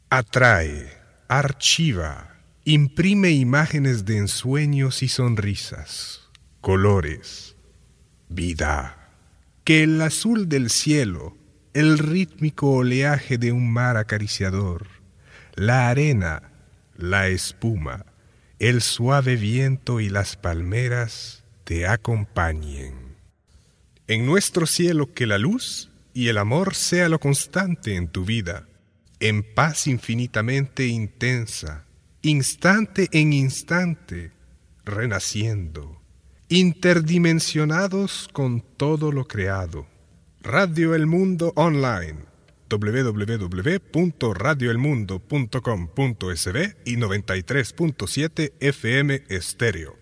Atrae, archiva, imprime imágenes de ensueños y sonrisas, colores, vida. Que el azul del cielo, el rítmico oleaje de un mar acariciador, la arena, la espuma, el suave viento y las palmeras te acompañen. En nuestro cielo que la luz y el amor sea lo constante en tu vida, en paz infinitamente intensa, instante en instante, renaciendo, interdimensionados con todo lo creado. Radio El Mundo Online, www.radioelmundo.com.sb y 93.7 FM Estéreo.